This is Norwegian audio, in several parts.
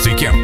Lokalpolitikken.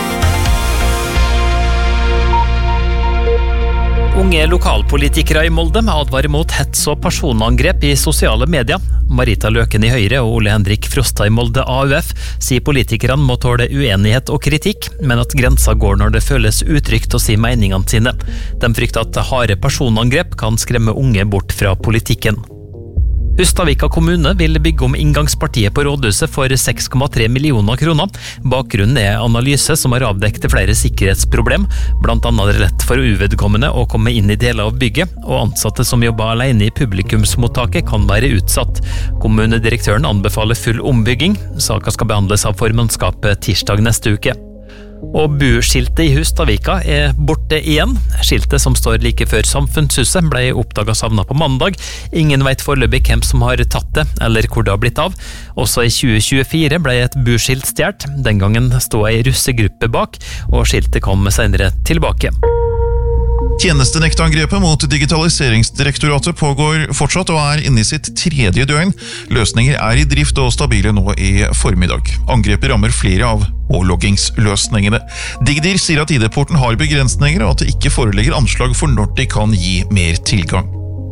Unge lokalpolitikere i Molde advarer mot hets og personangrep i sosiale medier. Marita Løken i Høyre og Ole Henrik Frosta i Molde AUF sier politikerne må tåle uenighet og kritikk, men at grensa går når det føles utrygt å si meningene sine. De frykter at harde personangrep kan skremme unge bort fra politikken. Hustadvika kommune vil bygge om inngangspartiet på rådhuset for 6,3 millioner kroner. Bakgrunnen er analyse som har avdekket flere sikkerhetsproblem, blant annet er det lett for uvedkommende å komme inn i deler av bygget, og ansatte som jobber alene i publikumsmottaket kan være utsatt. Kommunedirektøren anbefaler full ombygging. Saka skal behandles av formannskapet tirsdag neste uke. Og buskiltet i Hustadvika er borte igjen. Skiltet som står like før Samfunnshuset ble oppdaget savnet på mandag. Ingen vet foreløpig hvem som har tatt det, eller hvor det har blitt av. Også i 2024 ble et buskilt stjert. Den gangen stod ei russegruppe bak, og skiltet kom senere tilbake. Tjenestenektangrepet mot Digitaliseringsdirektoratet pågår fortsatt og er inne i sitt 3. døgn. Løsninger er i drift og stabile nå i formiddag. Angrepet rammer flere av påloggingsløsningene. Digdir sier at ID-porten har begrensninger og at det ikke foreligger anslag for når de kan gi mer tilgang.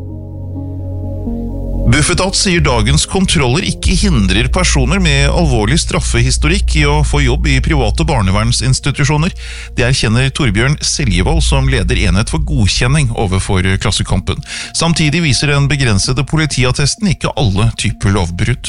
Bufetat sier dagens kontroller ikke hindrer personer med alvorlig straffehistorikk i å få jobb i private barnevernsinstitusjoner. Det erkjenner Torbjørn Seljevold som leder enhet for godkjenning overfor Klassekampen. Samtidig viser den begrensede politiattesten ikke alle typer lovbrudd.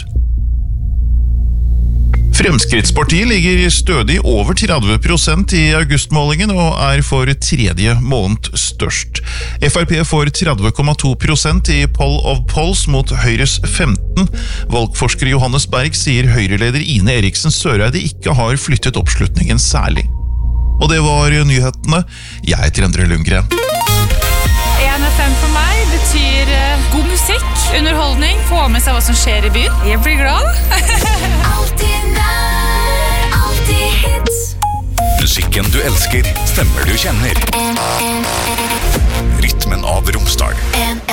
Fremskrittspartiet ligger stødig over 30% i augustmålingen og er for 3. måned størst. FrP får 30,2% i Poll of Polls mot Høyres 15%. Valgforsker Johannes Berg sier Høyreleder Ine Eriksen Søreide ikke har flyttet oppslutningen særlig. Og det var nyhetene. Jeg heter Endre Lundgren. 1FM for meg betyr god musikk, underholdning, få med seg hva som skjer i byen. Jeg blir glad. Alltid nær, alltid hits. Musikken du elsker, stemmer du kjenner. Rytmen av Romsdal.